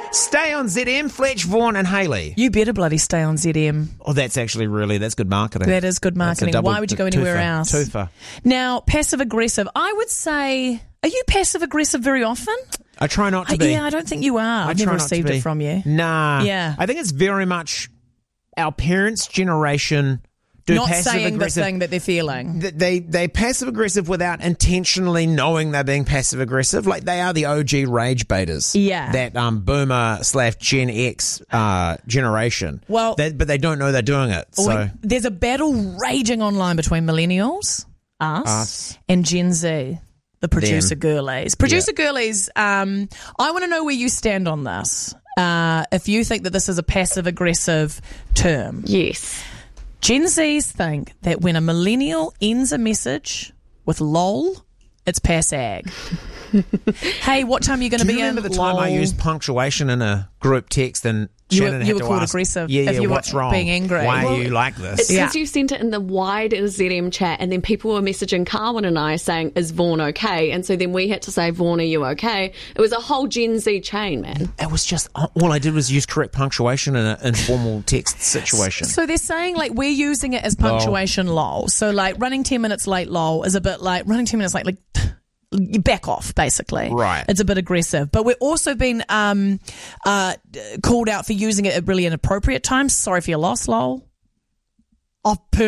Stay on ZM, Fletch, Vaughan and Hayley. You better bloody stay on ZM. Oh, that's good marketing. That is good marketing. Why would you go anywhere else? Twofer. Now, passive-aggressive. I would say, are you passive-aggressive very often? I try not to be. Yeah, I don't think you are. I've never received it from you. Nah. Yeah. I think it's very much our parents' generation do not passive saying aggressive. the thing that they're feeling. They passive aggressive without intentionally knowing they're being passive aggressive. Like they are the OG rage baiters. Yeah. That boomer/Gen X generation. Well, but they don't know they're doing it. So there's a battle raging online between millennials, us. And Gen Z. The producer girlies. Producer girlies, I want to know where you stand on this. If you think that this is a passive-aggressive term. Yes. Gen Zs think that when a millennial ends a message with lol, it's pass-ag. Hey, what time are you going to be in? Do you remember the time I used punctuation in a group text and Shannon you were had to called ask, aggressive. Yeah, if you what's were wrong? Being angry. Why are you like this? It's because you sent it in the wider ZM chat, and then people were messaging Carwyn and I saying, "Is Vaughan okay?" And so then we had to say, "Vaughan, are you okay?" It was a whole Gen Z chain, man. It was just all I did was use correct punctuation in an informal text situation. So they're saying like we're using it as punctuation lol. So like running 10 minutes late lol is a bit like running 10 minutes late like you back off, basically. Right. It's a bit aggressive. But we're also been called out for using it at really inappropriate times. Sorry for your loss, lol.